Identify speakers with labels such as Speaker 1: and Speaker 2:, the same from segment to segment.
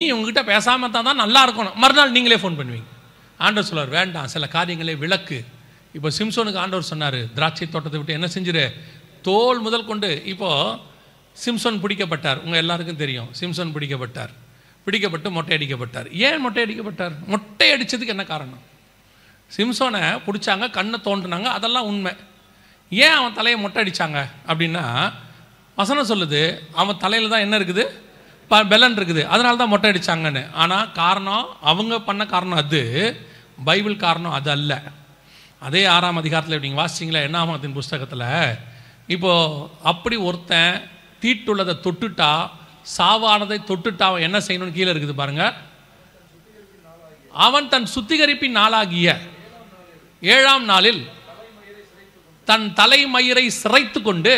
Speaker 1: உங்ககிட்ட பேசாமல் தான் நல்லா இருக்கணும். மறுநாள் நீங்களே ஃபோன் பண்ணுவீங்க. ஆண்டவர் சொல்வார், வேண்டாம், சில காரியங்களே விளக்கு. இப்போ சிம்சோனுக்கு ஆண்டவர் சொன்னார், திராட்சை தோட்டத்தை விட்டு என்ன செஞ்சிரு, தோல் முதல் கொண்டு. இப்போது சிம்சோன் பிடிக்கப்பட்டார். உங்கள் எல்லாருக்கும் தெரியும், சிம்சோன் பிடிக்கப்பட்டு மொட்டை அடிக்கப்பட்டார். ஏன் மொட்டை அடிக்கப்பட்டார்? மொட்டை அடித்ததுக்கு என்ன காரணம்? சிம்சோனை பிடிச்சாங்க, கண்ணை தோன்றினாங்க, அதெல்லாம் உண்மை. ஏன் அவன் தலையை மொட்டை அடித்தாங்க அப்படின்னா, வசனம் சொல்லுது அவன் தலையில் தான் என்ன இருக்குது, பெலன் இருக்குது, அதனால தான் மொட்டை அடித்தாங்கன்னு. ஆனால் காரணம், அவங்க பண்ண காரணம் அது, பைபிள் காரணம் அது அல்ல. அதே 6ஆம் அதிகாரத்தில் நீங்கள் வாசிச்சிங்களா, என்னாகமத்தின் புஸ்தகத்தில், இப்போது அப்படி ஒருத்தன் தீட்டுள்ளதை தொட்டுட்டா, சாவானதை தொட்டுட்டா அவன் என்ன செய்யணும்னு கீழே இருக்குது பாருங்க. அவன் தன் சுத்திகரிப்பின் நாளாகிய 7ஆம் நாளில் தன் தலைமயிரை சிரைத்து கொண்டு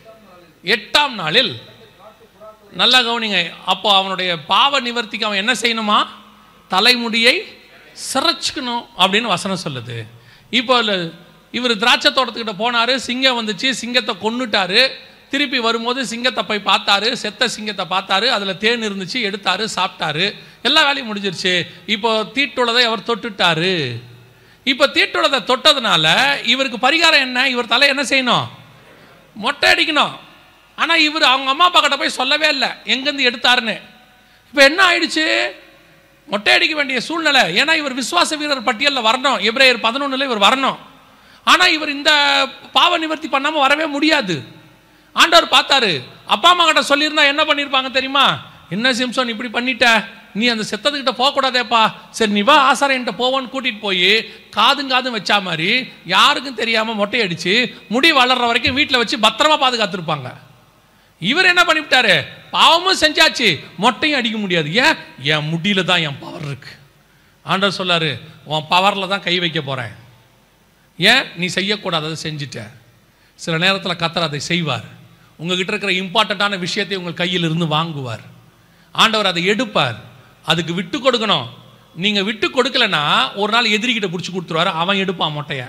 Speaker 1: 8ஆம் நாளில், நல்லா கவனிங்க, அப்போ அவனுடைய பாவ நிவர்த்திக்கு அவன் என்ன செய்யணுமா, தலைமுடியை சிரைச்சுக்கணும் அப்படின்னு வசனம் சொல்லுது. இப்போ இவர் திராட்சை தோட்டத்துக்கிட்ட போனார், சிங்கம் வந்துச்சு, சிங்கத்தை கொன்னுட்டாரு. திருப்பி வரும்போது சிங்கத்தை போய் பார்த்தாரு, செத்த சிங்கத்தை பார்த்தாரு, அதில் தேன் இருந்துச்சு, எடுத்தாரு, சாப்பிட்டாரு, எல்லா வேலையும் முடிஞ்சிருச்சு. இப்போ தீட்டுள்ளதை அவர் தொட்டுட்டாரு. இப்போ தீட்டுள்ளதை தொட்டதுனால இவருக்கு பரிகாரம் என்ன, இவர் தலை என்ன செய்யணும், மொட்டை அடிக்கணும். ஆனால் இவர் அவங்க அம்மா அப்பா கிட்ட போய் சொல்லவே இல்லை எங்கேருந்து எடுத்தாருன்னு. இப்போ என்ன ஆயிடுச்சு, மொட்டை அடிக்க வேண்டிய சூழ்நிலை. ஏன்னா இவர் விசுவாச வீரர் பட்டியலில் வரணும், எபிரேயர் 11 இவர் வரணும். ஆனால் இவர் இந்த பாவ நிவர்த்தி பண்ணாமல் வரவே முடியாது. ஆண்டவர் பார்த்தாரு, அப்பா அம்மா கிட்ட சொல்லியிருந்தா என்ன பண்ணியிருப்பாங்க தெரியுமா, என்ன சிம்சோன் இப்படி பண்ணிட்ட, நீ அந்த செத்ததுக்கிட்ட போகக்கூடாதேப்பா, சரி நீ வா ஆசாரியன்ட்ட போவோன்னு கூட்டிகிட்டு போய் காதும் வச்சா மாதிரி யாருக்கும் தெரியாமல் மொட்டை அடித்து முடி வளர்ற வரைக்கும் வீட்டில் வச்சு பத்திரமா பாதுகாத்துருப்பாங்க. இவர் என்ன பண்ணிவிட்டாரு, பாவமும் செஞ்சாச்சு, மொட்டையும் அடிக்க முடியாது. ஏன், என் முடியில தான் என் பவர் இருக்கு. ஆண்டவர் சொல்லாரு, உன் பவரில் தான் கை வைக்க போகிறேன். ஏன், நீ செய்யக்கூடாது, அதை செஞ்சுட்ட. சில நேரத்தில் கர்த்தர் அதை செய்வார். உங்ககிட்ட இருக்கிற இம்பார்ட்டண்ட்டான விஷயத்தை உங்கள் கையில் இருந்து வாங்குவார். ஆண்டவர் அதை எடுப்பார். அதுக்கு விட்டு கொடுக்கணும். நீங்கள் விட்டு கொடுக்கலன்னா ஒரு நாள் எதிரிகிட்ட பிடிச்சி கொடுத்துருவாரு, அவன் எடுப்பான் மொட்டையை.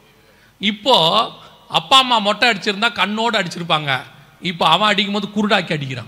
Speaker 1: இப்போ அப்பா அம்மா மொட்டை அடிச்சிருந்தா கண்ணோடு அடிச்சிருப்பாங்க, இப்போ அவன் அடிக்கும் போது குருடாக்கி அடிக்கிறான்.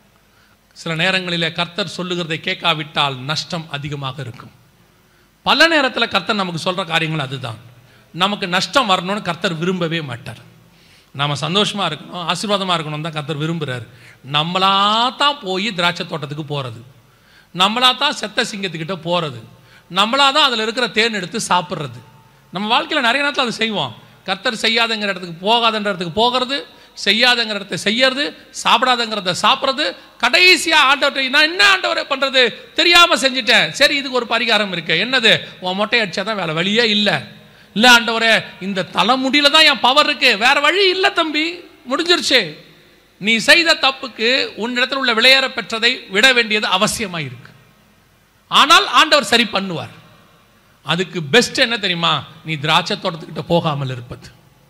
Speaker 1: சில நேரங்களில் கர்த்தர் சொல்லுகிறதை கேட்காவிட்டால் நஷ்டம் அதிகமாக இருக்கும். பல நேரத்தில் கர்த்தர் நமக்கு சொல்கிற காரியங்கள் அதுதான். நமக்கு நஷ்டம் வரணும்னு கர்த்தர் விரும்பவே மாட்டார். நம்ம சந்தோஷமாக இருக்கணும், ஆசீர்வாதமாக இருக்கணும் தான் கர்த்தர் விரும்புகிறார். நம்மளா தான் போய் திராட்சை தோட்டத்துக்கு போகிறது, நம்மளா தான் செத்த சிங்கத்துக்கிட்ட போகிறது, நம்மளா தான் அதில் இருக்கிற தேன் எடுத்து சாப்பிட்றது. நம்ம வாழ்க்கையில் நிறைய நேரத்தில் அதை செய்வோம். கர்த்தர் செய்யாதங்கிற இடத்துக்கு போகாதன்ற இடத்துக்கு போகிறது, செய்யாதங்கிற இடத்த செய்யறது, சாப்பிடாதங்கிறத சாப்பிட்றது. கடைசியாக ஆண்டவர்கிட்ட நான் என்ன ஆண்டவரை பண்ணுறது, தெரியாமல் செஞ்சுட்டேன், சரி இதுக்கு ஒரு பரிகாரம் இருக்கு, என்னது, உன் மொட்டை அடிச்சா தான் வேலை, வழியே இல்லை. இல்லை ஆண்டவரே, இந்த தலைமுடியில தான் என் பவர் இருக்கு, வேற வழி இல்லை தம்பி, முடிஞ்சிருச்சு. நீ செய்த தப்புக்கு உன்னிடத்தில் உள்ள விளையாட பெற்றதை விட வேண்டியது அவசியமாக இருக்கு. ஆனால் ஆண்டவர் சரி பண்ணுவார். அதுக்கு பெஸ்ட் என்ன தெரியுமா, நீ திராட்சை தோட்டத்துக்கிட்ட போகாமல் இருப்பது.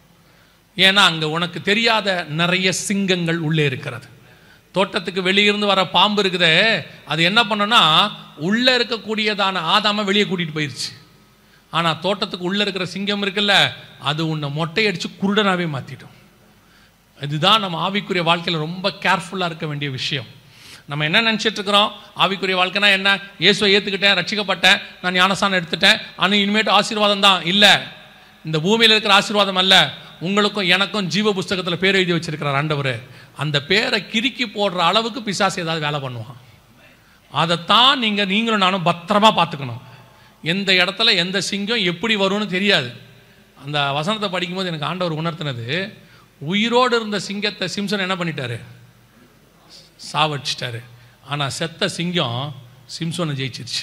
Speaker 1: ஏன்னா அங்கே உனக்கு தெரியாத நிறைய சிங்கங்கள் உள்ளே இருக்கிறது. தோட்டத்துக்கு வெளியிருந்து வர பாம்பு இருக்குதே, அது என்ன பண்ணுன்னா உள்ளே இருக்கக்கூடியதான ஆதாம வெளியே கூட்டிகிட்டு போயிடுச்சு. ஆனால் தோட்டத்துக்கு உள்ளே இருக்கிற சிங்கம் இருக்குல்ல, அது உன்னை மொட்டை அடித்து குருடனாகவே மாற்றிடும். இதுதான் நம்ம ஆவிக்குரிய வாழ்க்கையில் ரொம்ப கேர்ஃபுல்லாக இருக்க வேண்டிய விஷயம். நம்ம என்ன நினச்சிட்டு இருக்கிறோம், ஆவிக்குரிய வாழ்க்கைனா என்ன, இயேசுவை ஏற்றுக்கிட்டேன், ரட்சிக்கப்பட்டேன், நான் ஞானஸ்தானம் எடுத்துட்டேன், ஆனால் இனிமேட்டு ஆசீர்வாதம் தான். இல்லை, இந்த பூமியில் இருக்கிற ஆசீர்வாதம் அல்ல, உங்களுக்கும் எனக்கும் ஜீவ புஸ்தகத்தில் பேர் எழுதி வச்சிருக்கிறார் ஆண்டவர். அந்த பேரை கிறுக்கி போடுற அளவுக்கு பிசாசு ஏதாவது வேலை பண்ணுவான். அதைத்தான் நீங்களும் நானும் பத்திரமா பார்த்துக்கணும். எந்த இடத்துல எந்த சிங்கம் எப்படி வரும்னு தெரியாது. அந்த வசனத்தை படிக்கும்போது எனக்கு ஆண்டவர் உணர்த்தினது, உயிரோடு இருந்த சிங்கத்தை சிம்சன் என்ன பண்ணிட்டாரு, சாவடிச்சிட்டாரு. ஆனால் செத்த சிங்கம் சிம்சோனை ஜெயிச்சிருச்சு.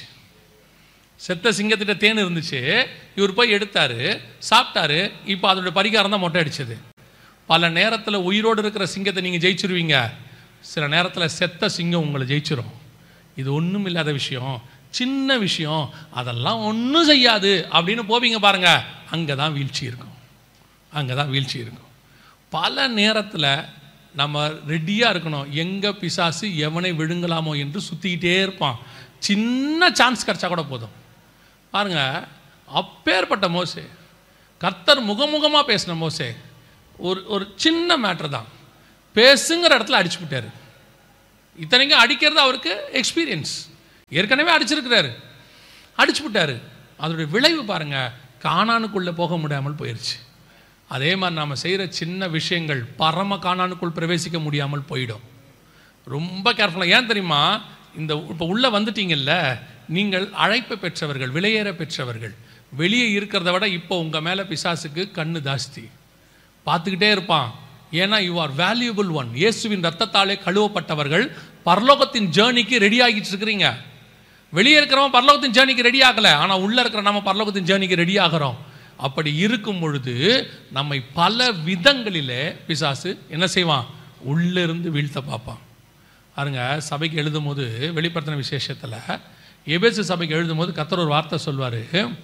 Speaker 1: செத்த சிங்கத்திட்ட தேன் இருந்துச்சு, இவர் போய் எடுத்தாரு, சாப்பிட்டாரு. இப்போ அதோட பரிகாரம் தான் மொட்டை அடிச்சது. பல நேரத்தில் உயிரோடு இருக்கிற சிங்கத்தை நீங்கள் ஜெயிச்சிருவீங்க, சில நேரத்தில் செத்த சிங்கம் உங்களை ஜெயிச்சிரும். இது ஒன்றும் இல்லாத விஷயம், சின்ன விஷயம், அதெல்லாம் ஒன்றும் செய்யாது அப்படின்னு போவீங்க பாருங்க, அங்கே தான் வீழ்ச்சி இருக்கும், அங்கே தான் வீழ்ச்சி இருக்கும். பல நேரத்தில் நம்ம ரெடியாக இருக்கணும், எங்கே பிசாசு எவனை விழுங்கலாமோ என்று சுற்றிக்கிட்டே இருப்பான். சின்ன சான்ஸ் கிடச்சா கூட போதும். பாருங்க, அப்பேற்பட்ட மோசே, கர்த்தர் முகமுகமாக பேசின மோசே, ஒரு சின்ன மேட்ரு தான், பேசுங்கிற இடத்துல அடிச்சு விட்டாரு. இத்தனைக்கும் அடிக்கிறது அவருக்கு எக்ஸ்பீரியன்ஸ். ஏற்கனவே அடிச்சிருக்கிறாரு, அடிச்சு விட்டாரு. அதோடைய விளைவு பாருங்க, கானானுக்குள்ளே போக முடியாமல் போயிடுச்சு. அதே மாதிரி நாம் செய்கிற சின்ன விஷயங்கள் பரம கானானுக்குள் பிரவேசிக்க முடியாமல் போயிடும். ரொம்ப கேர்ஃபுல்லாக. ஏன் தெரியுமா? இந்த இப்போ உள்ளே வந்துட்டீங்கல்ல, நீங்கள் அழைப்பை பெற்றவர்கள், விலையேற பெற்றவர்கள். வெளியே இருக்கிறத விட இப்போ உங்கள் மேலே பிசாசுக்கு கண்ணு ஜாஸ்தி, பார்த்துக்கிட்டே இருப்பான். ஏன்னா யூ ஆர் வேல்யூபிள் ஒன். இயேசுவின் ரத்தத்தாலே கழுவப்பட்டவர்கள் பரலோகத்தின் ஜேர்னிக்கு ரெடி ஆகிட்டு இருக்கிறீங்க. வெளியே இருக்கிறவன் பரலோகத்தின் ஜேர்னிக்கு ரெடி ஆகலை, ஆனால் உள்ளே இருக்கிற நம்ம பரலோகத்தின் ஜேர்னிக்கு ரெடி ஆகிறோம். அப்படி இருக்கும் பொழுது நம்மை பல விதங்களிலே பிசாசு என்ன செய்வான்? உள்ளிருந்து வீழ்த்த பார்ப்பான். பாருங்க, சபைக்கு எழுதும் போது வெளிப்படுத்தின விசேஷத்தில் எபேசு சபைக்கு எழுதும் போது கர்த்தர் ஒரு வார்த்தை சொல்வார்,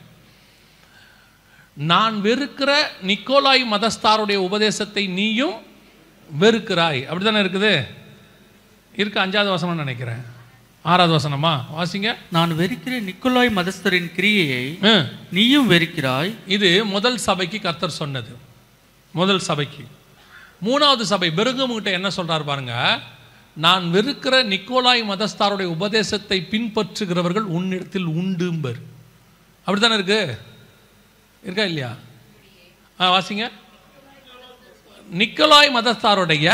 Speaker 1: நான் வெறுக்கிற நிக்கோலாய் மதஸ்தாருடைய உபதேசத்தை நீயும் வெறுக்கிறாய். அப்படி தானே இருக்குது? இருக்கு 5வது வசனம் நினைக்கிறேன், 6வது வசனமா வாசிங்க. நான் வெறுக்கிற நிக்கோலாய் மதஸ்தரின் கிரியையை நீயும் வெறுக்கிறாய். இது முதல் சபைக்கு கர்த்தர் சொன்னது, முதல் சபைக்கு. 3வது சபை பெருகமுகிட்ட என்ன சொல்றாரு பாருங்க, நான் வெறுக்கிற நிக்கோலாய் மதஸ்தாருடைய உபதேசத்தை பின்பற்றுகிறவர்கள் உன்னிடத்தில் உண்டும்பர். அப்படித்தானே இருக்கு? இருக்கா இல்லையா? வாசிங்க. நிக்கோலாய் மதஸ்தாருடைய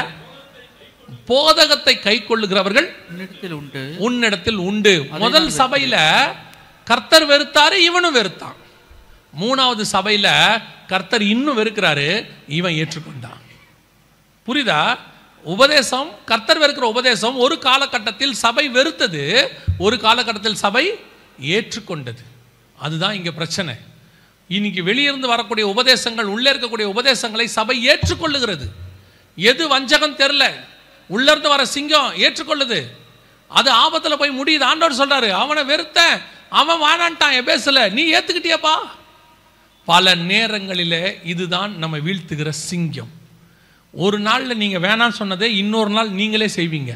Speaker 1: போதகத்தை கை கொள்ளுகிறவர்கள் உன்னிடத்தில் உண்டு. முதல் சபையில கர்த்தர் வெறுத்தாரு, இவனும் வெறுத்தான். 3வது சபையில கர்த்தர் இன்னும் வெறுக்கிறாரு, இவன் ஏற்றுக்கொண்டான். புரியுதா? உபதேசம், கர்த்தர் வெறுக்கிற உபதேசம் ஒரு காலகட்டத்தில் சபை வெறுத்தது, ஒரு காலகட்டத்தில் சபை ஏற்றுக்கொண்டது. அதுதான் இங்க பிரச்சனை. இன்னைக்கு வெளியிருந்து வரக்கூடிய உபதேசங்கள், உள்ளே இருக்கக்கூடிய உபதேசங்களை சபை ஏற்றுக்கொள்ளுகிறது. எது வஞ்சகம் தெரியல, உள்ள இருந்து வர சிங்கம் ஏற்றுக்கொள்ளுது. அது ஆபத்தில் போய் முடியுது. ஆண்டவர் சொல்றாரு, அவனை வெறுத்த, அவன் வானான்ட்டான் எபேசுல, நீ ஏத்துக்கிட்டியப்பா. பல நேரங்களிலே இதுதான் நம்ம வீழ்த்துகிற சிங்கம். ஒரு நாளில் நீங்கள் வேணான்னு சொன்னதே இன்னொரு நாள் நீங்களே செய்வீங்க.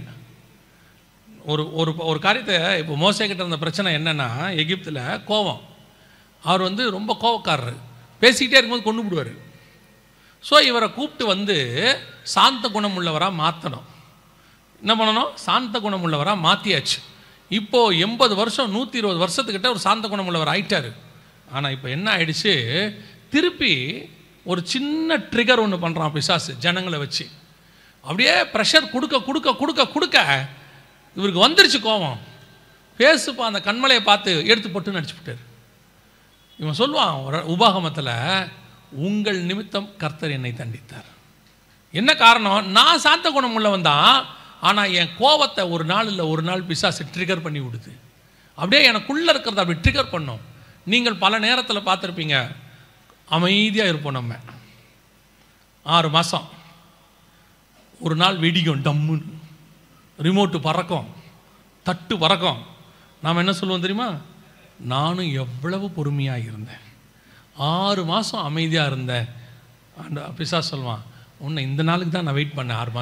Speaker 1: ஒரு ஒரு காரியத்தை, இப்போ மோசே கிட்ட இருந்த பிரச்சனை என்னன்னா, எகிப்தில் கோபம். அவர் ரொம்ப கோபக்காரர், பேசிக்கிட்டே இருக்கும்போது கொண்டு விடுவார். ஸோ இவரை கூப்பிட்டு சாந்த குணம் உள்ளவராக மாற்றணும். என்ன பண்ணணும்? சாந்த குணம் உள்ளவராக மாற்றியாச்சு. இப்போது 80 வருஷம் 120 வருஷத்துக்கிட்ட ஒரு சாந்த குணம் உள்ளவர் ஆயிட்டார். ஆனால் இப்போ என்ன ஆயிடுச்சு, திருப்பி ஒரு சின்ன ட்ரிகர் ஒன்று பண்ணுறான் பிசாசு, ஜனங்களை வச்சு. அப்படியே ப்ரெஷர் கொடுக்க கொடுக்க கொடுக்க கொடுக்க இவருக்கு வந்துருச்சு கோபம். பேசுப்பா, அந்த கண்மலையை பார்த்து எடுத்து போட்டு நடிச்சு விட்டார். இவன் சொல்லுவான் உபாகமத்தில், உங்கள் நிமித்தம் கர்த்தர் என்னை தண்டித்தார். என்ன காரணம்? நான் சாந்த குணம் உள்ளவன் தான், ஆனால் என் கோபத்தை ஒரு நாள் இல்லை ஒரு நாள் பிசாசு ட்ரிகர் பண்ணி விடுது. அப்படியே எனக்குள்ளே இருக்கிறத அப்படி ட்ரிகர் பண்ணும். நீங்கள் பல நேரத்தில் பார்த்துருப்பீங்க, அமைதியாக இருப்போம். நம்ம 6 மாதம் ஒரு நாள் வெடிக்கும், டம்முன்னு ரிமோட்டு பறக்கும், தட்டு பறக்கும். நாம் என்ன சொல்லுவோம் தெரியுமா? நானும் எவ்வளவு பொறுமையாக இருந்தேன், 6 மாதம் அமைதியாக இருந்தேன். அந்த பிசாசு சொல்லுவான், உன்னை இந்த நாளுக்கு தான் நான் வெயிட் பண்ணேன். 6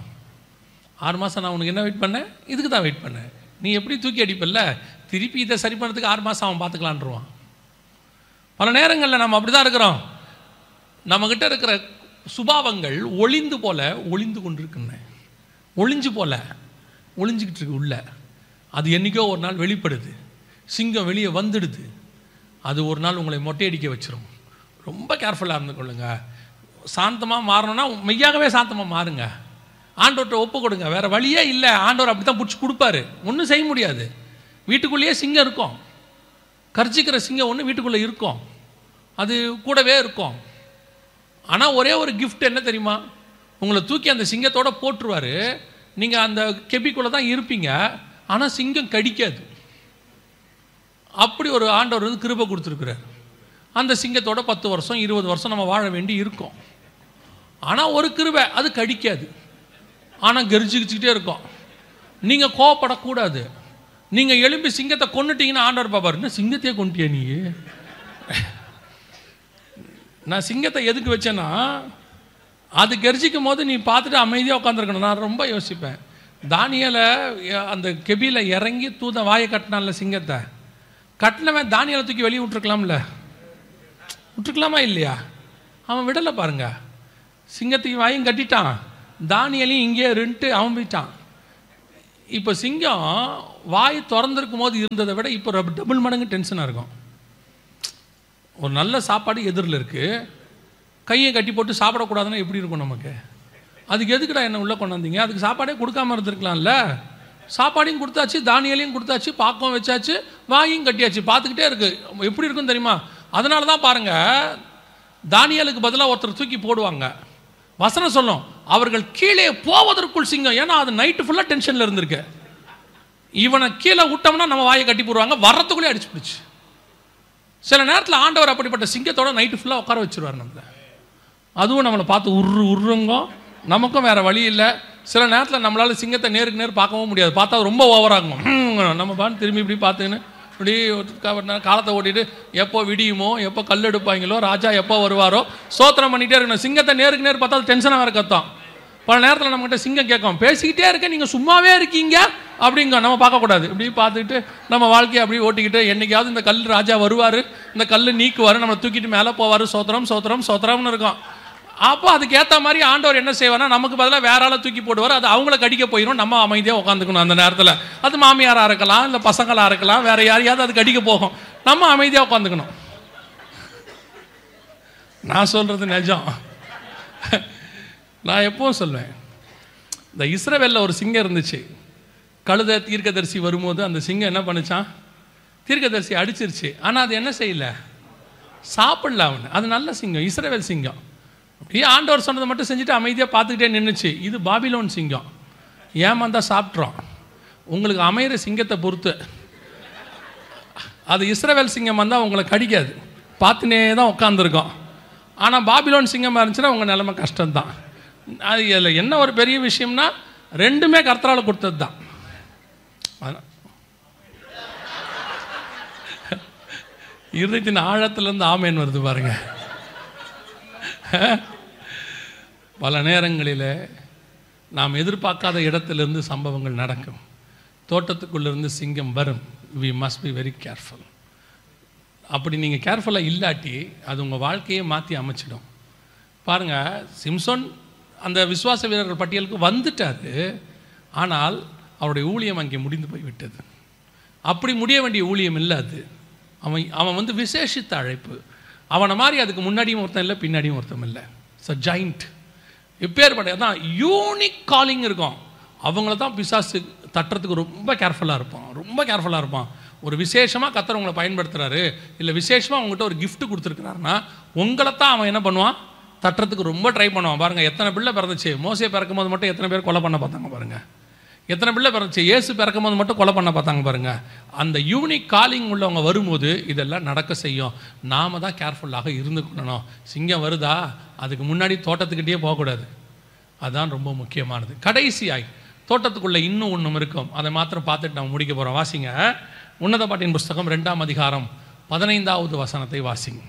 Speaker 1: மாதம் நான் உனக்கு என்ன வெயிட் பண்ணேன்? இதுக்கு தான் வெயிட் பண்ணேன். நீ எப்படி தூக்கி அடிப்பல்ல, திருப்பி இதை சரி பண்ணுறதுக்கு 6 மாதம் அவன் பார்த்துக்கலான்ருவான். பல நேரங்களில் நம்ம அப்படி தான் இருக்கிறோம். நம்மக்கிட்ட இருக்கிற சுபாவங்கள் ஒளிந்து போல ஒளிந்து கொண்டிருக்குன்னு, ஒளிஞ்சு போல ஒளிஞ்சிக்கிட்டு இருக்கு உள்ள. அது என்றைக்கோ ஒரு நாள் வெளிப்படுது, சிங்கம் வெளியே வந்துடுது. அது ஒரு நாள் உங்களை மொட்டையடிக்க வச்சிரும். ரொம்ப கேர்ஃபுல்லாக இருந்து கொள்ளுங்க. சாந்தமாக மாறணும்னா மெய்யாகவே சாந்தமாக மாறுங்க. ஆண்டவர்கிட்ட ஒப்பு கொடுங்க, வேறு வழியே இல்லை. ஆண்டவர் அப்படி தான் பிடிச்சி கொடுப்பாரு, ஒன்றும் செய்ய முடியாது. வீட்டுக்குள்ளேயே சிங்கம் இருக்கும், கர்ஜிக்கிற சிங்கம் ஒன்று வீட்டுக்குள்ளே இருக்கும், அது கூடவே இருக்கும். ஆனால் ஒரே ஒரு கிஃப்ட் என்ன தெரியுமா? உங்களை தூக்கி அந்த சிங்கத்தோடு போட்டுருவார். நீங்கள் அந்த கெபிக்குள்ளே தான் இருப்பீங்க, ஆனால் சிங்கம் கடிக்காது. அப்படி ஒரு ஆண்டவர் கிருபை கொடுத்துருக்குறார். அந்த சிங்கத்தோட 10 வருஷம் 20 வருஷம் நம்ம வாழ வேண்டி இருக்கும். ஆனால் ஒரு கிருபை, அது கடிக்காது, ஆனால் கெரிச்சிக்கிட்டே இருக்கும். நீங்கள் கோவப்படக்கூடாது. நீங்கள் எழும்பி சிங்கத்தை கொண்டுட்டீங்கன்னா ஆண்டவர் பாப்பார், என்ன சிங்கத்தையே கொண்டுட்டியா நீ? நான் சிங்கத்தை எதுக்கு வச்சேன்னா, அது கெரிச்சிக்கும் போது நீ பார்த்துட்டு அமைதியாக உட்காந்துருக்கணும். நான் ரொம்ப யோசிப்பேன். தானியலை அந்த கெபியில் இறங்கி தூத வாயை கட்டினான்ல சிங்கத்தை, கட்டினவன் தானியலை தூக்கி வெளியே விட்டுருக்கலாம்ல, விட்டுருக்கலாமா இல்லையா? அவன் விடலை பாருங்க. சிங்கத்துக்கு வாயும் கட்டிட்டான், தானியலையும் இங்கே இருந்துட்டு அவன் போயிட்டான். இப்போ சிங்கம் வாய் திறந்திருக்கும் போது இருந்ததை விட இப்போ டபுள் மடங்கு டென்ஷனாக இருக்கும். ஒரு நல்ல சாப்பாடு எதிரில் இருக்குது, கையை கட்டி போட்டு சாப்பிடக்கூடாதுன்னா எப்படி இருக்கும் நமக்கு? அதுக்கு எதுக்குடா என்ன உள்ளே கொண்டாந்தீங்க? அதுக்கு சாப்பாடே கொடுக்காம இருந்திருக்கலாம்ல. சாப்பாடையும் கொடுத்தாச்சு, தானியலையும் கொடுத்தாச்சு, பாக்கம் வச்சாச்சு, வாயும் கட்டியாச்சு, பார்த்துக்கிட்டே இருக்குது. எப்படி இருக்குன்னு தெரியுமா? அதனால தான் பாருங்கள், தானியலுக்கு பதிலாக ஒருத்தர் தூக்கி போடுவாங்க. வசனம் சொல்லும், அவர்கள் கீழே போவதற்குள் சிங்கம். ஏன்னா அது நைட்டு ஃபுல்லாக டென்ஷனில் இருந்திருக்கு. இவனை கீழே விட்டோம்னா நம்ம வாயை கட்டி போடுவாங்க, வர்றதுக்குள்ளே அடிச்சு பிடிச்சி. சில நேரத்தில் ஆண்டவர் அப்படிப்பட்ட சிங்கத்தோட நைட்டு ஃபுல்லாக உட்கார வச்சுருவார் நம்மளை. அதுவும் நம்மளை பார்த்து உருங்கோ, நமக்கும் வேறு வழி இல்லை. சில நேரத்தில் நம்மளால் சிங்கத்தை நேருக்கு நேர் பார்க்கவும் முடியாது, பார்த்தா ரொம்ப ஓவராகும். நம்ம பார்த்து திரும்பி இப்படி பார்த்துக்கின்னு இப்படி காலத்தை ஓட்டிட்டு எப்போ விடியுமோ, எப்போ கல் எடுப்பாங்களோ, ராஜா எப்போ வருவாரோ சோத்திரம் பண்ணிகிட்டே இருக்கணும். சிங்கத்தை நேருக்கு நேர் பார்த்தா டென்ஷனாக வேறு கத்தோம். பல நேரத்தில் நம்மகிட்ட சிங்கம் கேட்கும், பேசிக்கிட்டே இருக்க, நீங்கள் சும்மாவே இருக்கீங்க அப்படிங்க. நம்ம பார்க்கக்கூடாது, இப்படி பார்த்துக்கிட்டு நம்ம வாழ்க்கையை அப்படி ஓட்டிக்கிட்டு, என்னைக்காவது இந்த கல் ராஜா வருவார், இந்த கல் நீக்குவார், நம்மளை தூக்கிட்டு மேலே போவார், சோத்திரம் சோத்திரம் சோத்திரம்னு இருக்கும். அப்போ அதுக்கு ஏற்ற மாதிரி ஆண்டவர் என்ன செய்வார்னா, நமக்கு பதிலாக வேற ஆளை தூக்கி போடுவார். அது அவங்கள கடிக்க போயிடும், நம்ம அமைதியாக உட்காந்துக்கணும். அந்த நேரத்தில் அது மாமியாராக இருக்கலாம், இல்லை பசங்களாக இருக்கலாம், வேற யாரையாவது அது கடிக்க போகும், நம்ம அமைதியாக உட்காந்துக்கணும். நான் சொல்கிறது நிஜம். நான் எப்பவும் சொல்வேன், இந்த இஸ்ரவேலில் ஒரு சிங்கம் இருந்துச்சு. கழுதை தீர்க்கதரிசி வரும்போது அந்த சிங்கம் என்ன பண்ணுச்சான்? தீர்க்கதரிசி அடிச்சிருச்சு. ஆனால் அது என்ன செய்யல, சாப்பிடல அவனு. அது நல்ல சிங்கம், இஸ்ரவேல் சிங்கம். அப்படியே ஆண்டவர் சொன்னதை மட்டும் செஞ்சுட்டு அமைதியாக பார்த்துக்கிட்டே நின்றுச்சு. இது பாபிலோன் சிங்கம், ஏமாந்தா சாப்பிட்றோம். உங்களுக்கு அமைகிற சிங்கத்தை பொறுத்து. அது இஸ்ரவேல் சிங்கம் வந்தால் உங்களை கடிக்காது, பார்த்துனே தான் உட்காந்துருக்கோம். ஆனால் பாபிலோன் சிங்கமாக இருந்துச்சுன்னா உங்கள் நிலைமை கஷ்டம்தான். அது இதில் என்ன ஒரு பெரிய விஷயம்னா, ரெண்டுமே கர்த்தரால் கொடுத்தது தான். இருதயத்தின் ஆழத்திலேருந்து ஆமேன் வருது பாருங்க. பல நேரங்களில் நாம் எதிர்பார்க்காத இடத்திலிருந்து சம்பவங்கள் நடக்கும். தோட்டத்துக்குள்ளேருந்து சிங்கம் வரும். We must be very careful. அப்படி நீங்கள் கேர்ஃபுல்லாக இல்லாட்டி அது உங்கள் வாழ்க்கையை மாற்றி அமைச்சிடும். பாருங்கள், சிம்சோன் அந்த விசுவாச வீரர்கள் பட்டியலுக்கு வந்துட்டார். ஆனால் அவருடைய ஊழியம் அங்கே முடிந்து போய்விட்டது. அப்படி முடிய வேண்டிய ஊழியம் இல்லை அது. அவன் வந்து விசேஷித்த அழைப்பு. அவனை மாதிரி அதுக்கு முன்னாடியும் ஒருத்தன் இல்லை, பின்னாடியும் ஒருத்தன் இல்லை. It's a joint. இப்பேற்பட்ட தான் யூனிக் காலிங் இருக்கும். அவங்கள தான் பிசாசு தட்டுறதுக்கு ரொம்ப கேர்ஃபுல்லாக இருப்பான், ரொம்ப கேர்ஃபுல்லாக இருப்பான். ஒரு விசேஷமாக கர்த்தர் உங்களை பயன்படுத்துகிறாரு, இல்லை விசேஷமாக உங்கள்கிட்ட ஒரு கிஃப்ட் கொடுத்துருக்குறாருன்னா உங்களை தான் அவன் என்ன பண்ணுவான், தட்டுறதுக்கு ரொம்ப ட்ரை பண்ணுவான். பாருங்கள், எத்தனை பிள்ளை பிறந்துச்சு. மோசே பிறக்கும் போது மட்டும் எத்தனை பேர் கொலை பண்ண பார்த்தாங்க பாருங்கள். எத்தனை பிள்ளை பிறந்துச்சு. இயேசு பிறக்கும் போது மட்டும் கொலை பண்ண பார்த்தாங்க பாருங்கள். அந்த யூனிக் காலிங் உள்ளவங்க வரும்போது இதெல்லாம் நடக்க செய்யும். நாம தான் கேர்ஃபுல்லாக இருந்துக்கணும். சிங்கம் வருதா, அதுக்கு முன்னாடி தோட்டத்துக்கிட்டே போகக்கூடாது. அதுதான் ரொம்ப முக்கியமானது. கடைசியாய் தோட்டத்துக்குள்ளே இன்னும் ஒன்றும் இருக்கும், அதை மாத்திரம் பார்த்துட்டு நம்ம முடிக்க போகிறோம். வாசிங்க, உன்னத பாட்டின் புஸ்தகம் 2ஆம் அதிகாரம் 15வது வசனத்தை வாசிங்க.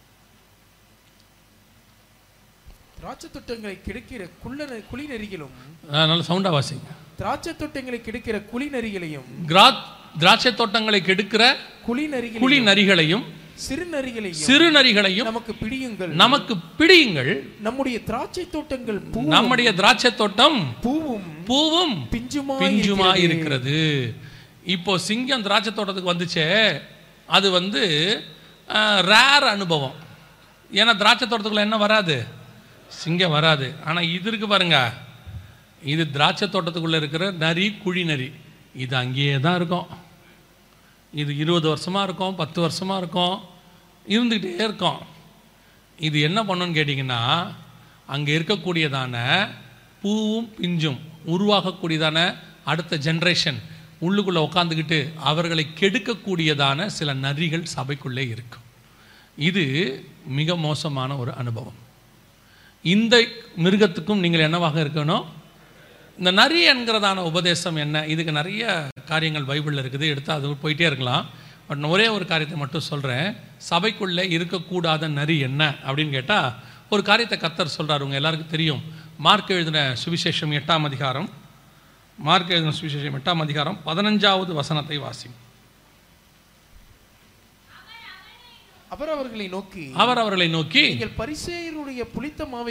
Speaker 2: திராட்சை தோட்டங்களை கிடைக்கிற குழி நெறிகளும்,
Speaker 1: நல்ல சவுண்டா வாசிங்க.
Speaker 2: திராட்சை தோட்டங்களை கிடைக்கிற குழி நெறிகளையும்,
Speaker 1: திராட்சை தோட்டங்களை கெடுக்கிற குழி நரிகளையும், சிறு நரிகளையும் நமக்கு பிடியுங்கள். நம்முடைய திராட்சை தோட்டம் பூவும் பிஞ்சுமா இருக்கிறது. இப்போ சிங்கம் திராட்சை தோட்டத்துக்கு வந்துச்சே, அது வந்து ரேர் அனுபவம். ஏன்னா திராட்சை தோட்டத்துக்குள்ள என்ன வராது, சிங்கம் வராது. ஆனால் இது இருக்கு பாருங்க, இது திராட்சை தோட்டத்துக்குள்ளே இருக்கிற நரி, குழி நரி. இது அங்கேயே தான் இருக்கும். இது 20 வருஷமாக இருக்கும், 10 வருஷமாக இருக்கும், இருந்துக்கிட்டே இருக்கும். இது என்ன பண்ணுன்னு கேட்டிங்கன்னா, அங்கே இருக்கக்கூடியதான பூவும் பிஞ்சும் உருவாகக்கூடியதான அடுத்த ஜென்ரேஷன் உள்ளுக்குள்ளே உட்காந்துக்கிட்டு அவர்களை கெடுக்கக்கூடியதான சில நரிகள் சபைக்குள்ளே இருக்கும். இது மிக மோசமான ஒரு அனுபவம். இந்த மிருகத்துக்கும் நீங்கள் என்னவாக இருக்கணும்? இந்த நரி என்கிறதான உபதேசம் என்ன? இதுக்கு நிறைய காரியங்கள் பைபிளில் இருக்குது, எடுத்தால் அது போயிட்டே இருக்கலாம். பட் ஒரே ஒரு காரியத்தை மட்டும் சொல்கிறேன். சபைக்குள்ளே இருக்கக்கூடாத நரி என்ன அப்படின்னு கேட்டால், ஒரு காரியத்தை கர்த்தர் சொல்கிறார். உங்கள் எல்லாருக்கும் தெரியும். மார்க் எழுதின சுவிசேஷம் 8ஆம் அதிகாரம், மார்க் எழுதின சுவிசேஷம் 8ஆம் அதிகாரம் 15வது வசனத்தை வாசி.
Speaker 2: அவர் அவர்களை நோக்கி நீங்கள் பரிசேயருடைய புளித்த மாவை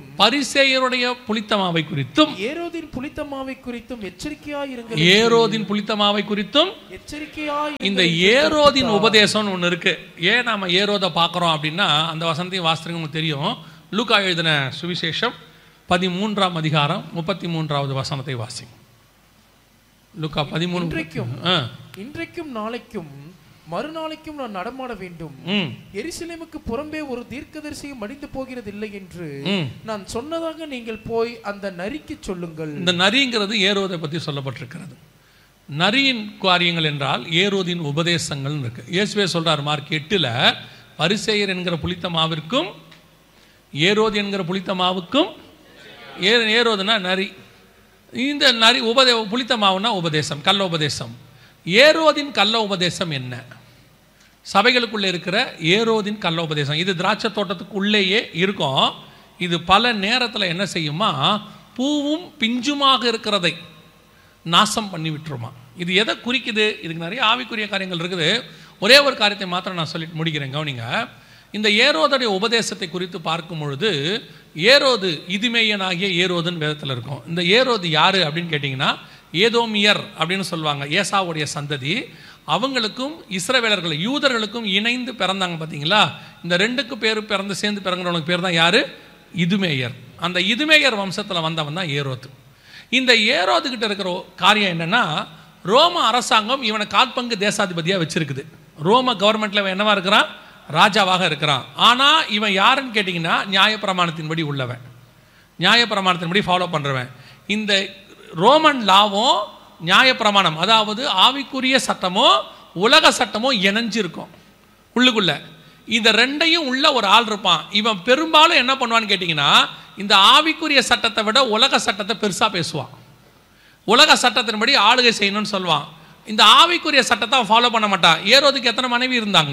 Speaker 2: குறித்தும் ஏரோதின் புளித்த மாவை குறித்தும் எச்சரிக்கையாயிருங்கள்.
Speaker 1: ஏரோதின் புளித்த மாவை குறித்தும் இந்த ஏரோதின் உபதேசம் ஒன்று இருக்கு. ஏன் நாம ஏரோதை பார்க்கிறோம் அப்படின்னா அந்த வசனத்தையும் வாசிங்க, உங்களுக்கு தெரியும். லூக்கா எழுதின சுவிசேஷம் 13ஆம் அதிகாரம் 33வது வசனத்தை வாசிங்க. லூக்கா 13.
Speaker 2: இன்றைக்கும் நாளைக்கும் மறுநாளைக்கும் நான் நடமாட வேண்டும். எருசலேமுக்கு புறம்பே ஒரு தீர்க்கதரிசியும் மடிந்து போகிறது இல்லை என்று நான் சொன்னதாக நீங்கள் போய் அந்த நரிக்கு சொல்லுங்கள்.
Speaker 1: இந்த நரிங்கிறது ஏரோதை பற்றி சொல்லப்பட்டிருக்கிறது. நரியின் காரியங்கள் என்றால் ஏரோதின் உபதேசங்கள் இருக்கு. இயேசுவே சொல்றார் மார்க் 8ல், பரிசேயர் என்கிற புளித்த மாவிற்கும் ஏரோது என்கிற புளித்த மாவுக்கும். ஏரோதுனா நரி. இந்த நரி புளித்த மாவுனா உபதேசம், கள்ள உபதேசம். ஏரோதின் கள்ள உபதேசம் என்ன? சபைகளுக்குள்ளே இருக்கிற ஏரோதின் கள்ள உபதேசம் இது திராட்சை தோட்டத்துக்கு உள்ளேயே இருக்கும். இது பல நேரத்தில் என்ன செய்யுமா, பூவும் பிஞ்சுமாக இருக்கிறதை நாசம் பண்ணி விட்டுருமா. இது எதை குறிக்குது? இதுக்கு நிறைய ஆவிக்குரிய காரியங்கள் இருக்குது. ஒரே ஒரு காரியத்தை மாத்திரம் நான் சொல்லிட்டு முடிக்கிறேன், கவனிங்க. இந்த ஏரோதுடைய உபதேசத்தை குறித்து பார்க்கும் பொழுது, ஏரோது இதுமேயனாகிய ஏரோதுன்னு வேதத்தில் இருக்கும். இந்த ஏரோது யாரு அப்படின்னு கேட்டிங்கன்னா, ஏதோமியர் அப்படின்னு சொல்லுவாங்க. ஏசாவுடைய சந்ததி. அவங்களுக்கும் இஸ்ரவேலர்கள் யூதர்களுக்கும் இணைந்து பிறந்தாங்க பார்த்தீங்களா. இந்த ரெண்டுக்கு பேர் பிறந்து சேர்ந்து பிறந்தவங்களுக்கு பேர் தான் யாரு? இதுமேயர். அந்த இதுமேயர் வம்சத்தில் வந்தவன் தான் ஏரோது. இந்த ஏரோது கிட்ட இருக்கிற காரியம் என்னன்னா, ரோம அரசாங்கம் இவனை கால்பங்கு தேசாதிபதியாக வச்சிருக்குது. ரோம கவர்மெண்ட்ல என்னவா இருக்கிறான்? ராஜாவாக இருக்கிறான். ஆனால் இவன் யாருன்னு கேட்டிங்கன்னா, நியாயப்பிரமாணத்தின்படி உள்ளவன், நியாயப்பிரமாணத்தின்படி ஃபாலோ பண்ணுறவன். இந்த ரோமன் லாவும் நியாயப்பிரமாணம், அதாவது ஆவிக்குரிய சட்டமோ உலக சட்டமோ இணைஞ்சிருக்கும் உள்ளுக்குள்ள. இந்த ரெண்டையும் உள்ள ஒரு ஆள் இருப்பான். இவன் பெரும்பாலும் என்ன பண்ணுவான்னு கேட்டிங்கன்னா, இந்த ஆவிக்குரிய சட்டத்தை விட உலக சட்டத்தை பெருசாக பேசுவான். உலக சட்டத்தின்படி ஆளுகை செய்யணும்னு சொல்லுவான். இந்த ஆவிக்குரிய சட்டத்தை அவன் ஃபாலோ பண்ண மாட்டான். ஏரோதுக்கு எத்தனை மனைவி இருந்தாங்க?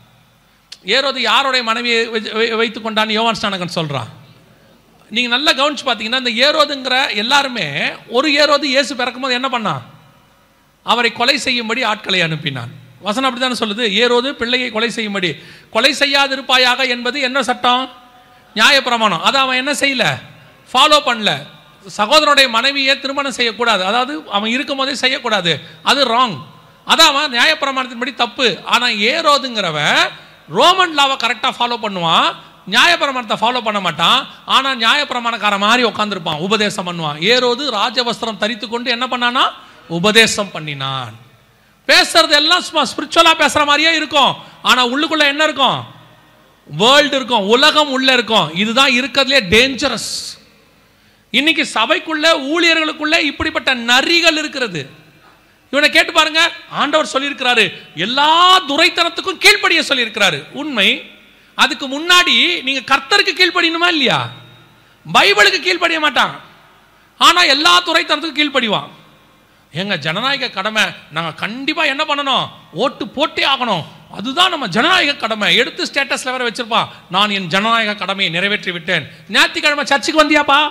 Speaker 1: ஏரோது யாருடைய மனைவியை வைத்து கொண்டான்னு யோவான் ஸ்நானகன் சொல்கிறான். நீங்கள் நல்லா கவனிச்சு பார்த்தீங்கன்னா, இந்த ஏரோதுங்கிற எல்லாருமே, ஒரு ஏரோது இயேசு பிறக்கும்போது என்ன பண்ணான்? அவரை கொலை செய்யும்படி ஆட்களை அனுப்பினான். வசனம் அப்படி தானே சொல்லுது. ஏரோது பிள்ளையை கொலை செய்யும்படி. கொலை செய்யாதிருப்பாயாக என்பது என்ன சட்டம்? நியாயப்பிரமாணம். அதை அவன் என்ன செய்யல? ஃபாலோ பண்ணல. சகோதரனுடைய மனைவியை திருமணம் செய்யக்கூடாது, அதாவது அவன் இருக்கும் போதே செய்யக்கூடாது, அது ராங். அதான் அவன் நியாயப்பிரமாணத்தின்படி தப்பு. ஆனால் ஏரோதுங்கிறவன் ரோமன் லாவை கரெக்டாக ஃபாலோ பண்ணுவான், நியாயப்பிரமாணத்தை ஃபாலோ பண்ண மாட்டான். ஆனால் நியாயப்பிரமாணக்கார மாதிரி உட்காந்துருப்பான், உபதேசம் பண்ணுவான். ஏரோது ராஜவஸ்திரம் தரித்து கொண்டு என்ன பண்ணானா? உபதேசம் பண்ணினான். பேசுறது எல்லாம் சும்மா ஸ்பிரிச்சுவலா பேசுற மாதிரியே இருக்கும். ஆனா உள்ளுக்குள்ள என்ன இருக்கும்? வேர்ல்டு இருக்கும், உலகம் உள்ள இருக்கும். இதுதான் இருக்கிறதுலே டேஞ்சரஸ். இன்னைக்கு சபைக்குள்ள ஊழியர்களுக்குள்ள இப்படிப்பட்ட நரிகள் இருக்கிறது. இவனை கேட்டு பாருங்க. ஆண்டவர் சொல்லியிருக்கிறாரு, எல்லா துரைத்தனத்துக்கும் கீழ்ப்படிய சொல்லியிருக்கிறாரு. உண்மை. அதுக்கு முன்னாடி நீங்க கர்த்தருக்கு கீழ்ப்படியணுமா இல்லையா? பைபிளுக்கு கீழ்ப்படிய மாட்டான், ஆனா எல்லா துரைத்தனத்துக்கும் கீழ்ப்படிவான். எங்க ஜனநாயக கடமை, நாங்கள் கண்டிப்பாக என்ன பண்ணணும்? ஓட்டு போட்டே ஆகணும், அதுதான் நம்ம ஜனநாயக கடமை. எடுத்து ஸ்டேட்டஸ்ல வேற வச்சிருப்பான், நான் என் ஜனநாயக கடமையை நிறைவேற்றி விட்டேன். ஞாயிற்றுக்கிழமை சர்ச்சுக்கு வந்தியாப்பா?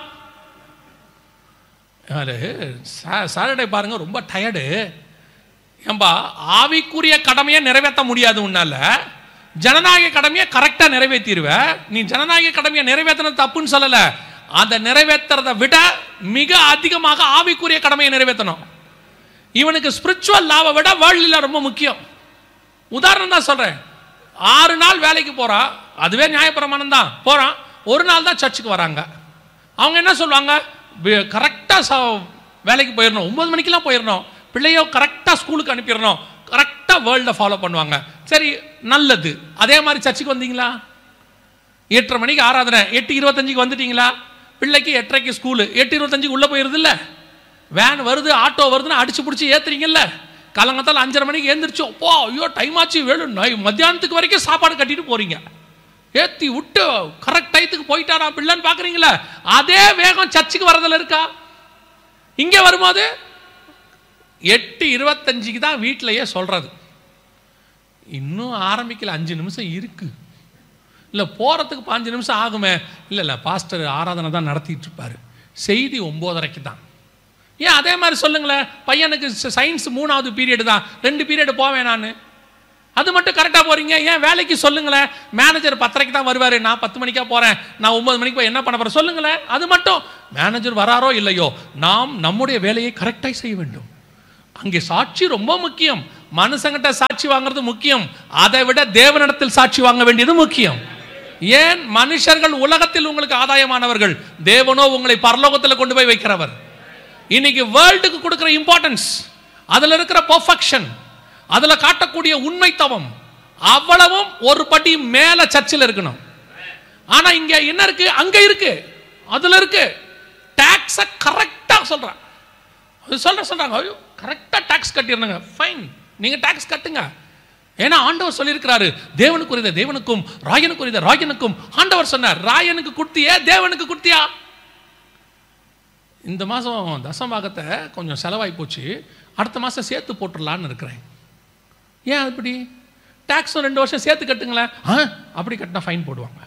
Speaker 1: சாட்டர்டே பாருங்க, ரொம்ப டயர்டு. ஏன்பா, ஆவிக்குரிய கடமையை நிறைவேற்ற முடியாது உன்னால, ஜனநாயக கடமையை கரெக்டா நிறைவேற்றிடுவ. நீ ஜனநாயக கடமையை நிறைவேற்றினது தப்புன்னு சொல்லல, அதை நிறைவேற்றுறதை விட மிக அதிகமாக ஆவிக்குரிய கடமையை நிறைவேற்றணும். இவனுக்கு ஸ்பிரிச்சுவல் லாவை விட வேர்ல்ட்ல ரொம்ப முக்கியம். உதாரணம் தான் சொல்றேன். 6 நாள் வேலைக்கு போறான், அதுவே நியாயப்பிரமாணம் தான். போறான், ஒரு நாள் தான் சர்ச்சுக்கு வராங்க. அவங்க என்ன சொல்லுவாங்க? கரெக்டா வேலைக்கு போயிடணும், 9 மணிக்கெல்லாம் போயிடணும், பிள்ளையோ கரெக்டா ஸ்கூலுக்கு அனுப்பிடணும், கரெக்டா வேர்ல்ட ஃபாலோ பண்ணுவாங்க. சரி, நல்லது. அதே மாதிரி சர்ச்சுக்கு வந்தீங்களா? 8:30 மணிக்கு ஆராதனை, 8:25 வந்துட்டீங்களா? பிள்ளைக்கு 8:30 ஸ்கூலு, 8:25 உள்ள போயிருது இல்ல? வேன் வருது, ஆட்டோ வருதுன்னு அடிச்சு பிடிச்சி ஏத்துறீங்கல்ல? காலங்கத்தால் 5:30 மணிக்கு எழுந்திரிச்சு, அப்போ ஐயோ டைம் ஆச்சு, மத்தியானத்துக்கு வரைக்கும் சாப்பாடு கட்டிட்டு போறீங்க. ஏத்தி விட்டு கரெக்ட் டயத்துக்கு போயிட்டாரா பிள்ளைன்னு பாக்குறீங்களா? அதே வேகம் சர்ச்சுக்கு வரதுல இருக்கா? இங்க வரும்போது 8:25 தான் வீட்டிலேயே சொல்றது. இன்னும் ஆரம்பிக்கல, 5 நிமிஷம் இருக்கு. இல்லை போகிறதுக்கு 5 நிமிஷம் ஆகுமே. இல்லை பாஸ்டர் ஆராதனை தான் நடத்திட்டு இருப்பாரு, செய்தி 9:30 தான். ஏன் அதே மாதிரி சொல்லுங்களேன். பையனுக்கு சயின்ஸ் 3வது பீரியடு தான், 2 பீரியடு போவேன் நான். அது மட்டும் கரெக்டாக போறீங்க. ஏன் வேலைக்கு சொல்லுங்களேன். மேனேஜர் 10:30 தான் வருவார், நான் 10 மணிக்கா போகிறேன், நான் 9 மணிக்கு போய் என்ன பண்ண போகிறேன் சொல்லுங்களேன். அது மட்டும் மேனேஜர் வராரோ இல்லையோ, நாம் நம்முடைய வேலையை கரெக்டாக செய்ய வேண்டும். அங்கே சாட்சி ரொம்ப முக்கியம். மனுஷங்கிட்ட சாட்சி வாங்குறது முக்கியம், அதை விட தேவனிடத்தில் சாட்சி வாங்க வேண்டியது முக்கியம். ஏன்? மனுஷர்கள் உலகத்தில் உங்களுக்கு ஆதாயமானவர்கள், தேவனோ உங்களை பரலோகத்தில் கொண்டு போய் வைக்கிறவர். இன்னைக்கு வேர்ல்டுக்கு கொடுக்கிற இம்பார்ட்டன்ஸ், அதுல இருக்கிற பெர்ஃபெக்ஷன், அதுல காட்டக்கூடிய உண்மைத்தவம் அவ்வளவும் ஒரு படி மேல சர்ச்சில் இருக்கணும். ஆனா இங்க என்ன இருக்கு? அங்க இருக்கு, அதுல இருக்கு. டாக்ஸ கரெக்டா சொல்றாங்க, சொல்றாங்க கரெக்டா டாக்ஸ் கட்டிடுறாங்க. ஃபைன், நீங்க டாக்ஸ் கட்டுங்க. ஏன்னா ஆண்டவர் சொல்லியிருக்கிறாரு, தேவனுக்குரியத தேவனுக்கும் ராயனுக்குரியத ராயனுக்கும். ஆண்டவர் சொன்னார், ராயனுக்கு கொடுத்தியா தேவனுக்கு கொடுத்தியா? இந்த மாதம் தசமாகத்தை கொஞ்சம் செலவாகி போச்சு, அடுத்த மாதம் சேர்த்து போட்டுடலான்னு இருக்கிறேன். ஏன் அப்படி? டாக்ஸும் 2 வருஷம் சேர்த்து கட்டுங்களேன். அப்படி கட்டினா ஃபைன் போடுவாங்க.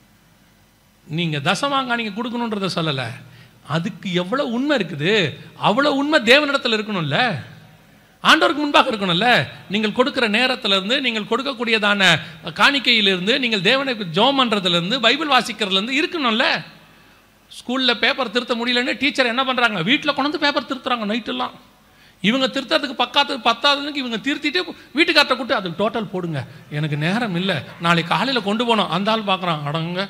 Speaker 1: நீங்கள் தசமாங்க நீங்கள் கொடுக்கணுன்றத சொல்லலை, அதுக்கு எவ்வளோ உண்மை இருக்குது அவ்வளோ உண்மை தேவனிடத்தில் இருக்கணும்ல, ஆண்டவருக்கு முன்பாக இருக்கணும்ல. நீங்கள் கொடுக்குற நேரத்திலிருந்து, நீங்கள் கொடுக்கக்கூடியதான காணிக்கையிலிருந்து, நீங்கள் தேவனுக்கு ஜெபம் பண்ணுறதுலேருந்து, பைபிள் வாசிக்கிறதுலேருந்து இருக்கணும்ல. ஸ்கூலில் பேப்பர் திருத்த முடியலன்னு டீச்சர் என்ன பண்ணுறாங்க, வீட்டில் கொண்டு வந்து பேப்பர் திருத்துறாங்க நைட்டெல்லாம். இவங்க திருத்தறதுக்கு பத்தாததுக்கு இவங்க திருத்திட்டு வீட்டுக்கார்ட்ட கூட்டு அதுக்கு டோட்டல் போடுங்க, எனக்கு நேரம் இல்லை, நாளைக்கு காலையில் கொண்டு போனோம். அந்த ஆள் பார்க்குறான், அடங்க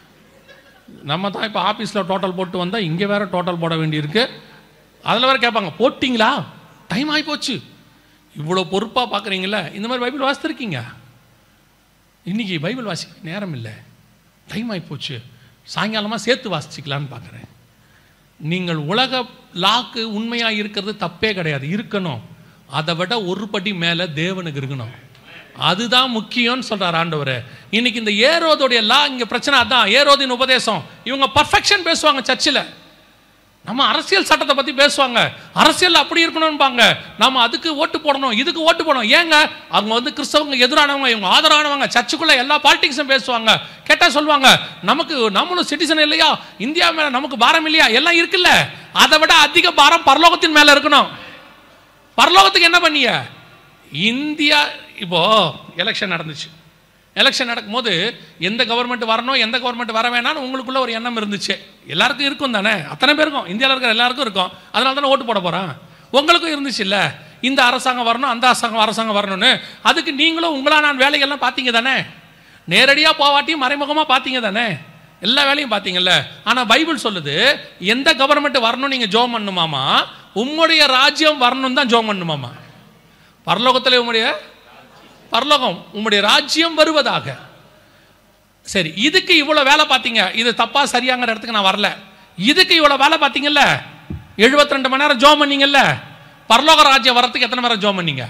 Speaker 1: நம்ம தான் இப்போ ஆஃபீஸில் டோட்டல் போட்டு வந்தால் இங்கே வேறு டோட்டல் போட வேண்டியிருக்கு. அதில் வேறு கேட்பாங்க, போட்டிங்களா, டைம் ஆகி போச்சு. இவ்வளோ பொறுப்பாக பார்க்குறீங்களா? இந்த மாதிரி பைபிள் வாசித்திருக்கீங்க? இன்றைக்கி பைபிள் வாசிக்க நேரம் இல்லை, டைம் ஆகி போச்சு, சாயங்காலமாக சேர்த்து வாசிச்சிக்கலான்னு பார்க்குறேன். நீங்கள் உலக லாக்கு உண்மையாக இருக்கிறது தப்பே கிடையாது, இருக்கணும். அதை விட ஒரு படி மேலே தேவனுக்கு இருக்கணும், அதுதான் முக்கியம்னு சொல்கிறார் ஆண்டவர். இன்னைக்கு இந்த ஏரோதுடைய லா இங்கே பிரச்சனை அதான். ஏரோதின் உபதேசம், இவங்க பர்ஃபெக்ஷன் பேசுவாங்க சர்ச்சில். நம்ம அரசியல் சட்டத்தை பற்றி பேசுவாங்க, அரசியல் அப்படி இருக்கணும்பாங்க, நம்ம அதுக்கு ஓட்டு போடணும், இதுக்கு ஓட்டு போடணும். ஏங்க? அவங்க கிறிஸ்தவங்க எதிரானவங்க, இவங்க ஆதரவானவங்க. சர்ச்சுக்குள்ள எல்லா பாலிடிக்ஸும் பேசுவாங்க. கேட்டால் சொல்லுவாங்க, நம்மளும் சிட்டிசன் இல்லையா, இந்தியா மேலே நமக்கு பாரம் இல்லையா? எல்லாம் இருக்குல்ல. அதை விட அதிக பாரம் பரலோகத்தின் மேலே இருக்கணும். பரலோகத்துக்கு என்ன பண்ணிய? இந்தியா இப்போ எலெக்ஷன் நடந்துச்சு. எலெக்ஷன் நடக்கும்போது எந்த கவர்மெண்ட் வரணும், எந்த கவர்மெண்ட் வர வேணாம்னு உங்களுக்குள்ள ஒரு எண்ணம் இருந்துச்சு. எல்லாருக்கும் இருக்கும் தானே, அத்தனை பேருக்கும், இந்தியாவில் இருக்கிற எல்லாருக்கும் இருக்கும். அதனால தானே ஓட்டு போட போகிறான். உங்களுக்கும் இருந்துச்சு இல்லை, இந்த அரசாங்கம் வரணும், அந்த அரசாங்கம் வரணும்னு. அதுக்கு நீங்களும் உங்களான வேலைகள்லாம் பார்த்தீங்க தானே, நேரடியாக போவாட்டியும் மறைமுகமாக பார்த்தீங்க தானே, எல்லா வேலையும் பார்த்தீங்கல்ல. ஆனால் பைபிள் சொல்லுது, எந்த கவர்மெண்ட் வரணும் நீங்கள் ஜெபம் பண்ணணுமாமா, உம்முடைய ராஜ்யம் வரணும் தான் ஜெபம் பண்ணணுமாமா. பரலோகத்தில் பரலோகம் உம்முடைய ராஜ்யம் வருவதாக. சரி, இதுக்கு இவ்வளோ வேலை பார்த்தீங்க, இது தப்பா சரியாங்கிற இடத்துக்கு நான் வரல. இதுக்கு இவ்வளோ வேலை பார்த்தீங்கல்ல, 72 மணி நேரம் ஜெபம் பண்ணீங்கல்ல, பரலோக ராஜ்யம் வரத்துக்கு எத்தனை நேரம் ஜெபம் பண்ணீங்க?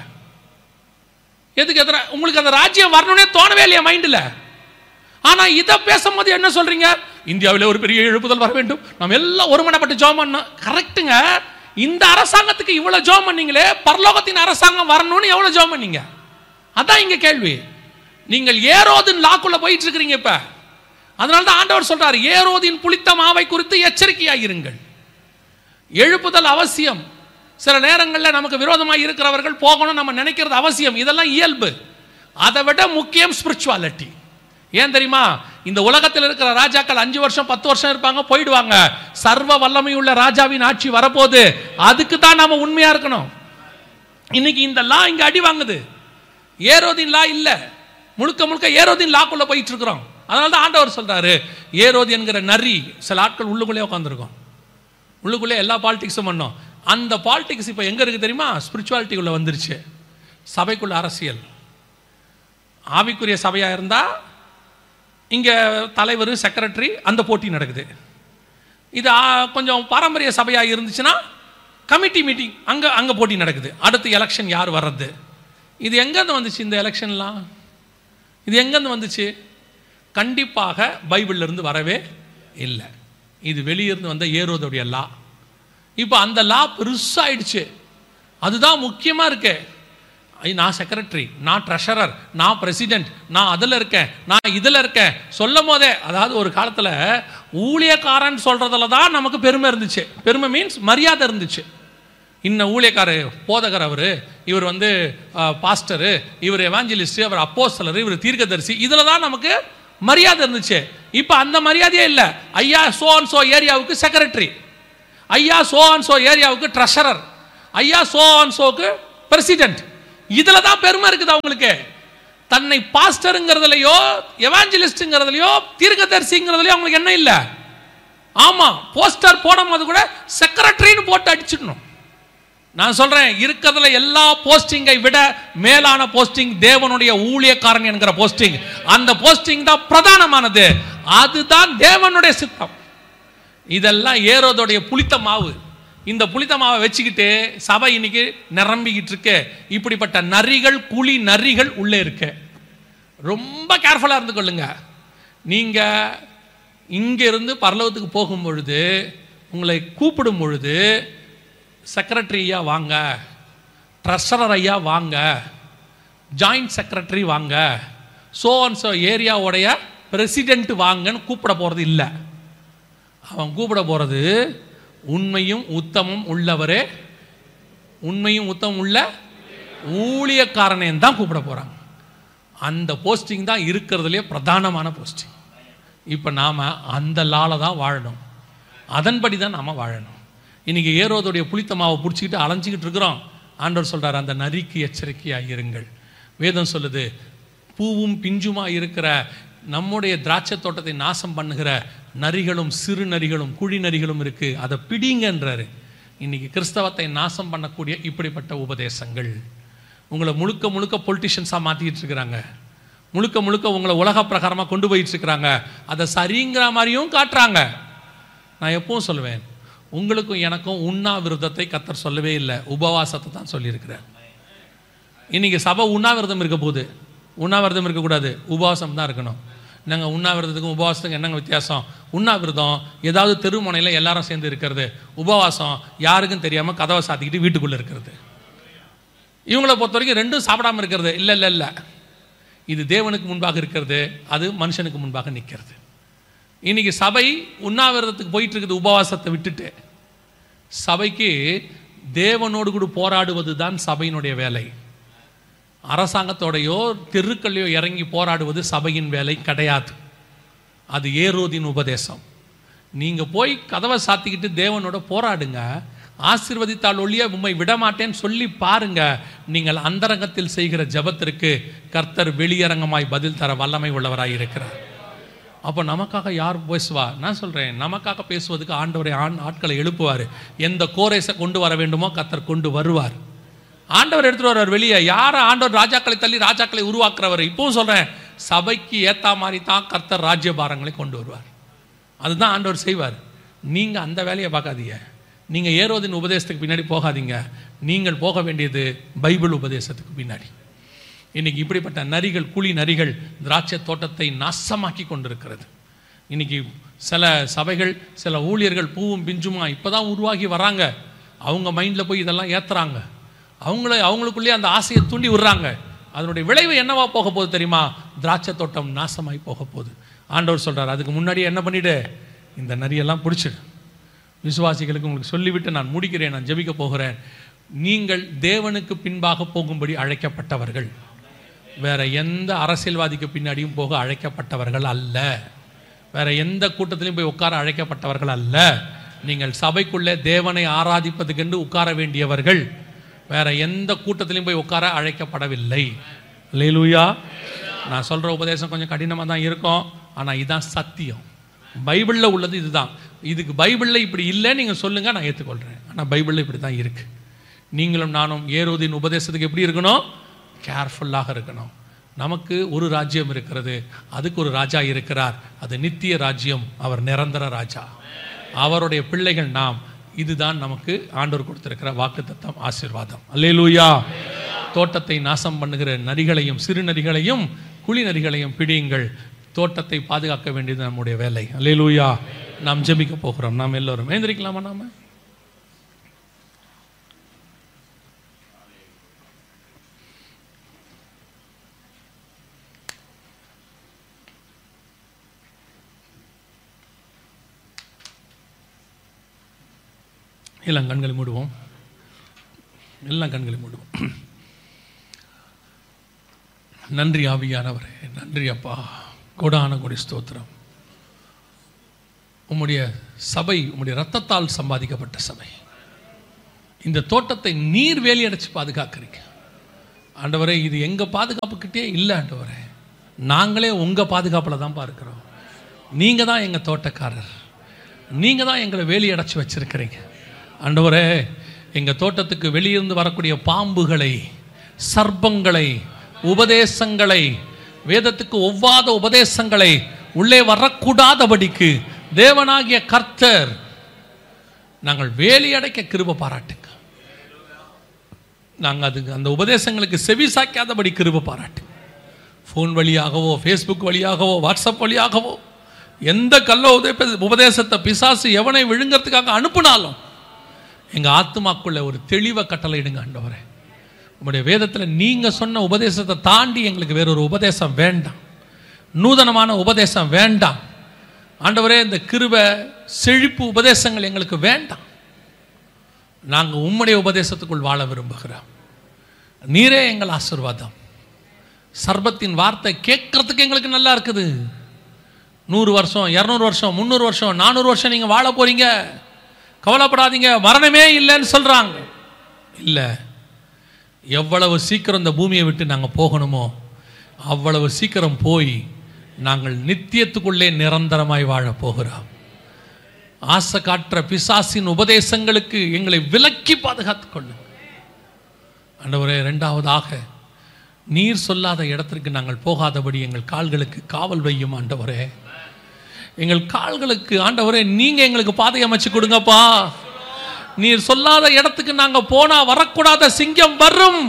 Speaker 1: எதுக்கு எத்தனை? உங்களுக்கு அந்த ராஜ்யம் வரணும்னே தோணவே இல்லையா மைண்டில்? ஆனால் இதை பேசும்போது என்ன சொல்றீங்க? இந்தியாவில் ஒரு பெரிய எழுப்புதல் வர வேண்டும், நம்ம எல்லாம் ஒருமனப்பட்டு ஜெபம் பண்ணோம். கரெக்டுங்க. இந்த அரசாங்கத்துக்கு இவ்வளவு ஜெபம் பண்ணீங்களே, பரலோகத்தின் அரசாங்கம் வரணும்னு எவ்வளவு ஜெபம் பண்ணீங்க? அதான் இங்க கேள்வி. நீங்கள் ஏரோதின் லாக்குள்ள போயிட்டு இருக்கிறீங்க இப்ப. அதனால தான் ஆண்டவர் சொல்றாரு, ஏரோதின் புளித்த மாவை குறித்து எச்சரிக்கையாயிருங்கள். எழுப்புதல் அவசியம். சில நேரங்களில் நமக்கு விரோதமாக இருக்கிறவர்கள் போகணும் நம்ம நினைக்கிறது அவசியம், இதெல்லாம் இயல்பு. அதை விட முக்கியம் ஸ்பிரிச்சுவாலிட்டி. ஏன் தெரியுமா? இந்த உலகத்தில் இருக்கிற ராஜாக்கள் 5 வருஷம் 10 வருஷம் இருப்பாங்க, போயிடுவாங்க. சர்வ வல்லமையுள்ள ராஜாவின் ஆட்சி வரப்போகுது, அதுக்கு தான் நாம உண்மையா இருக்கணும். இன்னைக்கு இந்த லா இங்க அடி வாங்குது. ஏரோதின் லா இல்ல, முழுக்க முழுக்க ஏரோதின் லாக்குள்ள போயிட்டு இருக்கிறோம். அதனால தான் ஆண்டவர் சொல்றாரு, ஏரோது என்கிற நரி சில ஆட்கள் உள்ளுக்குள்ளே உட்காந்துருக்கோம், உள்ளுக்குள்ளே எல்லா பாலிடிக்ஸும் பண்ணோம். அந்த பாலிடிக்ஸ் இப்போ எங்க இருக்கு தெரியுமா? ஸ்பிரிச்சுவாலிட்டிக்குள்ள வந்துருச்சு. சபைக்குள்ள அரசியல். ஆவிக்குரிய சபையா இருந்தா இங்க தலைவர் செக்ரட்டரி அந்த போட்டி நடக்குது. இது கொஞ்சம் பாரம்பரிய சபையா இருந்துச்சுன்னா கமிட்டி மீட்டிங் அங்க போட்டி நடக்குது. அடுத்து எலெக்ஷன் யார் வர்றது? இது எங்கேருந்து வந்துச்சு இந்த எலெக்ஷன்லாம்? இது எங்கேருந்து வந்துச்சு? கண்டிப்பாக பைபிள்ல இருந்து வரவே இல்லை. இது வெளியிருந்து வந்த ஏரோதுடைய லா. இப்போ அந்த லா பெருசாயிடுச்சு. அதுதான் முக்கியமா இருக்கு. நான் செக்ரட்டரி, நான் ட்ரெஷரர், நான் பிரசிடென்ட், நான் அதில் இருக்கேன், நான் இதில் இருக்கேன் சொல்லும் போதே, அதாவது ஒரு காலத்தில் ஊழியக்காரன் சொல்றதுல தான் நமக்கு பெருமை இருந்துச்சு. பெருமை மீன்ஸ் மரியாதை இருந்துச்சு. இன்ன ஊழியக்காரர் போதகர், இவர் பாஸ்டரு, இவர் எவாஞ்சலிஸ்ட், அவர் அப்போஸ்தலர், இவர் தீர்க்கதரிசி, இதில் தான் நமக்கு மரியாதை இருந்துச்சு. இப்போ அந்த மரியாதையே இல்லை. ஐயா சோ அண்ட் சோ ஏரியாவுக்கு செக்ரட்டரி, ஐயா சோ அண்ட் சோ ஏரியாவுக்கு ட்ரெஷரர், ஐயா சோ அண்ட் சோக்கு பிரசிடென்ட், இதில் தான் பெருமை இருக்குது அவங்களுக்கு. தன்னை பாஸ்டருங்கிறதுலையோ எவாஞ்சலிஸ்ட்ங்கிறதுலையோ தீர்க்கதரிசிங்கிறதுலையோ அவங்களுக்கு என்ன இல்லை. ஆமாம், போஸ்டர் போடும் போது கூட செக்ரட்டரின்னு போட்டு அடிச்சிடணும். நான் சொல்றேன், இருக்கிறதுல எல்லா போஸ்டிங்கை விட மேலான போஸ்டிங் தேவனுடைய ஊழியக்காரன் என்கிற போஸ்டிங். அந்த போஸ்டிங் தான் பிரதானமானது. அதுதான் தேவனுடைய சித்தம். இதெல்லாம் ஏரோதுடைய புளித்த மாவு. இந்த புளித்த மாவை வச்சுக்கிட்டு சபை இன்னைக்கு நிரம்பிக்கிட்டு இருக்கு. இப்படிப்பட்ட நரிகள், குழி நரிகள் உள்ளே இருக்கு. ரொம்ப கேர்ஃபுல்லாக இருந்து கொள்ளுங்க. நீங்க இங்க இருந்து பரலோகத்துக்கு போகும் பொழுது உங்களை கூப்பிடும் பொழுது செக்ரட்டரி ஐயா வாங்க, ட்ரெஷரர் ஐயா வாங்க, ஜாயிண்ட் செக்ரட்டரி வாங்க, சோ அண்ட் சோ ஏரியாவுடைய பிரசிடென்ட் வாங்கன்னு கூப்பிட போகிறது இல்லை. அவன் கூப்பிட போகிறது உண்மையும் உத்தமும் உள்ளவரே, உண்மையும் உத்தமும் உள்ள ஊழியக்காரனே தான் கூப்பிட போகிறாங்க. அந்த போஸ்டிங் தான் இருக்கிறதுலே பிரதானமான போஸ்டிங். இப்போ நாம் அந்த லால தான் வாழணும், அதன்படி தான் நாம் வாழணும். இன்றைக்கி ஏரோதுடைய புளித்த மாவை பிடிச்சிக்கிட்டு அலைஞ்சிக்கிட்டு இருக்கிறோம். ஆண்டவர் சொல்கிறார், அந்த நரிக்கு எச்சரிக்கையாக இருங்கள். வேதம் சொல்லுது, பூவும் பிஞ்சுமா இருக்கிற நம்முடைய திராட்சை தோட்டத்தை நாசம் பண்ணுகிற நரிகளும் சிறு நரிகளும் குழி நரிகளும் இருக்குது, அதை பிடிங்கன்றாரு. இன்றைக்கி கிறிஸ்தவத்தை நாசம் பண்ணக்கூடிய இப்படிப்பட்ட உபதேசங்கள் உங்களை முழுக்க முழுக்க பொலிட்டிஷியன்ஸாக மாற்றிக்கிட்டு இருக்கிறாங்க. முழுக்க முழுக்க உங்களை உலக பிரகாரமாக கொண்டு போயிட்டு இருக்கிறாங்க. அதை சரிங்கிற மாதிரியும் காட்டுறாங்க. நான் எப்பவும் சொல்லுவேன், உங்களுக்கும் எனக்கும் உண்ணாவிரதத்தை கர்த்தர் சொல்லவே இல்லை, உபவாசத்தை தான் சொல்லியிருக்கிறார். இன்றைக்கி சபை உண்ணாவிரதம் இருக்க போகுது. உண்ணாவிரதம் இருக்கக்கூடாது, உபவாசம் தான் இருக்கணும். நாங்கள் உண்ணாவிரதத்துக்கும் உபவாசத்துக்கும் என்னங்க வித்தியாசம்? உண்ணாவிரதம் ஏதாவது தெருமுனையில் எல்லாரும் சேர்ந்து இருக்கிறது. உபவாசம் யாருக்கும் தெரியாமல் கதவை சாத்திக்கிட்டு வீட்டுக்குள்ளே இருக்கிறது. இவங்களை பொறுத்த வரைக்கும் ரெண்டும் சாப்பிடாமல் இருக்கிறது. இல்லை இல்லை இல்லை, இது தேவனுக்கு முன்பாக இருக்கிறது, அது மனுஷனுக்கு முன்பாக நிற்கிறது. இன்றைக்கி சபை உண்ணாவிரதத்துக்கு போயிட்டு இருக்குது. உபவாசத்தை விட்டுட்டு சபைக்கு தேவனோடு கூட போராடுவது தான் சபையினுடைய வேலை. அரசாங்கத்தோடையோ தெருக்கள்லையோ இறங்கி போராடுவது சபையின் வேலை கிடையாது. அது ஏரோதின் உபதேசம். நீங்கள் போய் கதவை சாத்திக்கிட்டு தேவனோட போராடுங்க. ஆசீர்வதித்தால் ஒழிய உம்மை விடமாட்டேன்னு சொல்லி பாருங்க. நீங்கள் அந்தரங்கத்தில் செய்கிற ஜபத்திற்கு கர்த்தர் வெளியரங்கமாய் பதில் தர வல்லமை உள்ளவராய் இருக்கிறார். அப்போ நமக்காக யார் பேசுவா? நான் சொல்கிறேன், நமக்காக பேசுவதுக்கு ஆண்டவரை ஆட்களை எழுப்புவார். எந்த கோரேஸை கொண்டு வர வேண்டுமோ கர்த்தர் கொண்டு வருவார். ஆண்டவர் எடுத்துகிட்டு வருவார் வெளியே. யாரை ஆண்டவர் ராஜாக்களை தள்ளி ராஜாக்களை உருவாக்குறவர். இப்பவும் சொல்கிறேன், சபைக்கு ஏற்ற மாதிரி தான் கர்த்தர் ராஜ்யபாரங்களை கொண்டு வருவார். அதுதான் ஆண்டவர் செய்வார். நீங்கள் அந்த வேலையை பார்க்காதீங்க. நீங்கள் ஏரோதின் உபதேசத்துக்கு பின்னாடி போகாதீங்க. நீங்கள் போக வேண்டியது பைபிள் உபதேசத்துக்கு பின்னாடி. இன்றைக்கி இப்படிப்பட்ட நரிகள், குழி நரிகள் திராட்சை தோட்டத்தை நாசமாக்கி கொண்டிருக்கிறது. இன்றைக்கி சில சபைகள், சில ஊழியர்கள் பூவும் பிஞ்சுமா இப்போ தான் உருவாகி வராங்க. அவங்க மைண்டில் போய் இதெல்லாம் ஏற்றுறாங்க. அவங்களுக்குள்ளேயே அந்த ஆசையை தூண்டி விடுறாங்க. அதனுடைய விளைவு என்னவா போக போகுது தெரியுமா? திராட்சை தோட்டம் நாசமாகி போக போகுது. ஆண்டவர் சொல்கிறார், அதுக்கு முன்னாடியே என்ன பண்ணிவிடு, இந்த நரியெல்லாம் பிடிச்சிடு. விசுவாசிகளுக்கு உங்களுக்கு சொல்லிவிட்டு நான் முடிக்கிறேன், நான் ஜெபிக்க போகிறேன். நீங்கள் தேவனுக்கு பின்பாக போகும்படி அழைக்கப்பட்டவர்கள், வேற எந்த அரசியல்வாதிக்கு பின்னாடியும் போக அழைக்கப்பட்டவர்கள் அல்ல. வேற எந்த கூட்டத்திலையும் போய் உட்கார அழைக்கப்பட்டவர்கள் அல்ல. நீங்கள் சபைக்குள்ளே தேவனை ஆராதிப்பதுக்கென்று உட்கார வேண்டியவர்கள். வேற எந்த கூட்டத்திலையும் போய் உட்கார அழைக்கப்படவில்லை. அல்லேலூயா. நான் சொல்கிற உபதேசம் கொஞ்சம் கடினமாக தான் இருக்கும், ஆனால் இதுதான் சத்தியம். பைபிளில் உள்ளது இதுதான். இதுக்கு பைபிளில் இப்படி இல்லை நீங்கள் சொல்லுங்கள், நான் ஏற்றுக்கொள்கிறேன். ஆனால் பைபிளில் இப்படி தான் இருக்குது. நீங்களும் நானும் ஏரோதின் உபதேசத்துக்கு எப்படி இருக்கணும்? கேர்ஃபுல்லாக இருக்கணும். நமக்கு ஒரு ராஜ்யம் இருக்கிறது, அதுக்கு ஒரு ராஜா இருக்கிறார். அது நித்திய ராஜ்யம், அவர் நிரந்தர ராஜா. அவருடைய பிள்ளைகள் நாம். இதுதான் நமக்கு ஆண்டவர் கொடுத்திருக்கிற வாக்குத்தத்தம், ஆசீர்வாதம். அல்லேலூயா. தோட்டத்தை நாசம் பண்ணுகிற நரிகளையும் சிறு நரிகளையும் குழி நரிகளையும் பிடியுங்கள். தோட்டத்தை பாதுகாக்க வேண்டியது நம்முடைய வேலை. அல்லேலூயா. நாம் ஜெபிக்க போகிறோம். நாம் எல்லோரும் எழுந்திரிக்கலாமா? நாம எல்லாம் கண்களை மூடுவோம். எல்லாம் கண்களை மூடுவோம். நன்றி ஆவியானவரே, நன்றி அப்பா, கோடான கோடி ஸ்தோத்திரம். உம்முடைய சபை உம்முடைய இரத்தத்தால் சம்பாதிக்கப்பட்ட சபை. இந்த தோட்டத்தை நீர் வேலி அடைச்சு பாதுகாக்கிறீங்க ஆண்டவரே. இது எங்கள் பாதுகாப்புக்கிட்டே இல்லை ஆண்டவரே, நாங்களே உங்கள் பாதுகாப்பில் தான் பார்க்கிறோம். நீங்கள் தான் எங்கள் தோட்டக்காரர், நீங்கள் தான் எங்களை வேலி அடைச்சி வச்சிருக்கிறீங்க ஆண்டவரே. எங்கள் தோட்டத்துக்கு வெளியிருந்து வரக்கூடிய பாம்புகளை, சர்ப்பங்களை, உபதேசங்களை, வேதத்துக்கு ஒவ்வாத உபதேசங்களை உள்ளே வரக்கூடாதபடிக்கு தேவனாகிய கர்த்தர் நாங்கள் வேலி அடைக்க கிருபை பாராட்டுங்க. நாங்கள் அதுக்கு அந்த உபதேசங்களுக்கு செவி சாய்க்காதபடி கிருபை பாராட்டு. ஃபோன் வழியாகவோ, ஃபேஸ்புக் வழியாகவோ, வாட்ஸ்அப் வழியாகவோ எந்த கள்ள உபதேசத்தை பிசாசு எவனை விழுங்கிறதுக்காக அனுப்புனாலும் எங்கள் ஆத்மாக்குள்ள ஒரு தெளிவை கட்டளையிடுங்க ஆண்டவரே. உங்களுடைய வேதத்தில் நீங்கள் சொன்ன உபதேசத்தை தாண்டி எங்களுக்கு வேறொரு உபதேசம் வேண்டாம், நூதனமான உபதேசம் வேண்டாம் ஆண்டவரே. இந்த கிருபை செழிப்பு உபதேசங்கள் எங்களுக்கு வேண்டாம். நாங்கள் உம்முடைய உபதேசத்துக்குள் வாழ விரும்புகிறோம். நீரே எங்கள் ஆசீர்வாதம். சர்பத்தின் வார்த்தை கேட்கறதுக்கு எங்களுக்கு நல்லா இருக்குது. 100 வருஷம், 200 வருஷம், 300 வருஷம், 400 வருஷம் நீங்கள் வாழ போறீங்க, கவலைப்படாதீங்க, மரணமே இல்லைன்னு சொல்றாங்க. இல்லை, எவ்வளவு சீக்கிரம் இந்த பூமியை விட்டு நாங்கள் போகணுமோ அவ்வளவு சீக்கிரம் போய் நாங்கள் நித்தியத்துக்குள்ளே நிரந்தரமாய் வாழ போகிறோம். ஆசை காட்டுற பிசாசின் உபதேசங்களுக்கு எங்களை விலக்கி பாதுகாத்துக் கொள்ளுங்க ஆண்டவரே. இரண்டாவதாக, நீர் சொல்லாத இடத்திற்கு நாங்கள் போகாதபடி எங்கள் கால்களுக்கு காவல் வையும் ஆண்டவரே. எங்கள் கால்களுக்கு ஆண்டவரே நீங்க எங்களுக்கு பாதை அமைச்சு கொடுங்கப்பா. நீர் சொல்லாத இடத்துக்கு நாங்க போனா வரக்கூடாத சிங்கம் வரும்.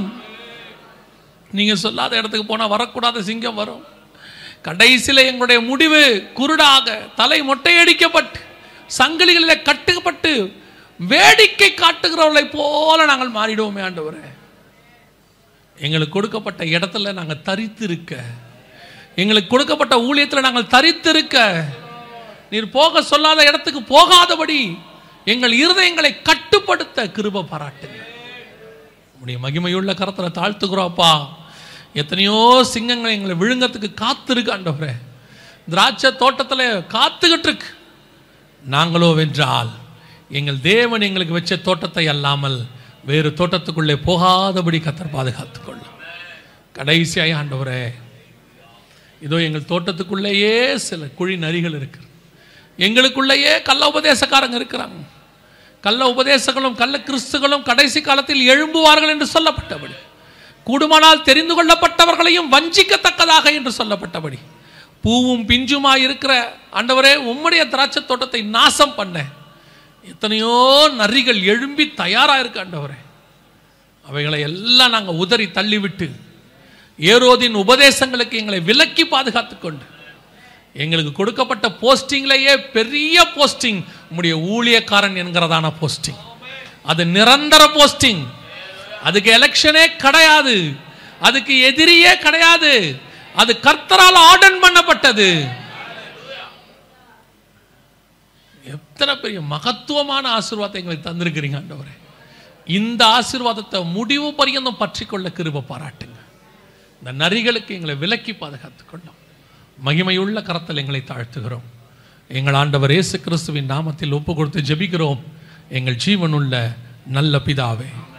Speaker 1: நீங்க சொல்லாத இடத்துக்கு போனா வரக்கூடாத சிங்கம் வரும். கடைசியில் எங்களுடைய முடிவு குருடாக, தலை மொட்டையடிக்கப்பட்டு, சங்கிலிகளில் கட்டுப்பட்டு வேடிக்கை காட்டுகிறவர்களை போல நாங்கள் மாறிடுவோமே ஆண்டவரே. எங்களுக்கு கொடுக்கப்பட்ட இடத்துல நாங்கள் தரித்திருக்க, எங்களுக்கு கொடுக்கப்பட்ட ஊழியத்தில் நாங்கள் தரித்திருக்க, நீர் போக சொல்லாத இடத்துக்கு போகாதபடி எங்கள் இருதயங்களை கட்டுப்படுத்த கிருபை பாராட்டுங்க. உடைய மகிமையுள்ள கரத்தில் தாழ்த்துக்கிறோப்பா. எத்தனையோ சிங்கங்கள் எங்களை விழுங்கத்துக்கு காத்திருக்கு ஆண்டவரே. திராட்சை தோட்டத்தில் காத்துக்கிட்டு இருக்கு. நாங்களோ வென்றால் எங்கள் தேவன் எங்களுக்கு வச்ச தோட்டத்தை அல்லாமல் வேறு தோட்டத்துக்குள்ளே போகாதபடி கர்த்தர் பாதுகாத்துக் கொள்ளும். கடைசியாய் ஆண்டவரே, இதோ எங்கள் தோட்டத்துக்குள்ளேயே சில குழி நரிகள் இருக்கு. எங்களுக்குள்ளேயே கள்ள உபதேசக்காரங்க இருக்கிறாங்க. கள்ள உபதேசங்களும் கள்ள கிறிஸ்துகளும் கடைசி காலத்தில் எழும்புவார்கள் என்று சொல்லப்பட்டபடி, கூடுமானால் தெரிந்து கொள்ளப்பட்டவர்களையும் வஞ்சிக்கத்தக்கதாக என்று சொல்லப்பட்டபடி, பூவும் பிஞ்சுமாய் இருக்கிற ஆண்டவரே உம்முடைய திராட்சை தோட்டத்தை நாசம் பண்ண எத்தனையோ நரிகள் எழும்பி தயாராக இருக்கு ஆண்டவரே. அவைகளை எல்லாம் நாங்கள் உதறி தள்ளிவிட்டு ஏரோதின் உபதேசங்களுக்கு எங்களை விலக்கி பாதுகாத்துக் கொண்டு எங்களுக்கு கொடுக்கப்பட்ட போஸ்டிங்லேயே பெரிய போஸ்டிங் உம்முடைய ஊழியக்காரன் என்கிறதான போஸ்டிங். அது நிரந்தர போஸ்டிங். அதுக்கு எலெக்ஷனே கிடையாது, அதுக்கு எதிரியே கிடையாது. அது கர்த்தரால் ஆர்டர் பண்ணப்பட்டது. எத்தனை பெரிய மகத்துவமான ஆசீர்வாதத்தை எங்களுக்கு தந்திருக்கிறீங்க ஆண்டவரே. இந்த ஆசீர்வாதத்தை முடிவு பரியந்தம் பற்றி கொள்ள கிருபை பாராட்டுங்க. இந்த நரிகளுக்கு எங்களை விலக்கி பாதுகாத்துக் கொள்ளும். மகிமையுள்ள கரத்தில் எங்களை தாழ்த்துகிறோம். எங்கள் ஆண்டவர் இயேசு கிறிஸ்துவின் நாமத்தில் ஒப்பு கொடுத்து ஜெபிக்கிறோம் எங்கள் ஜீவனுள்ள நல்ல பிதாவே.